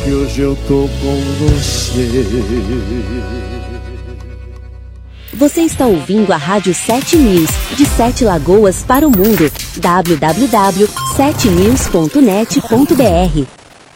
que hoje eu tô com você. Você está ouvindo a Rádio 7 News, de 7 Lagoas para o mundo. www.7news.net.br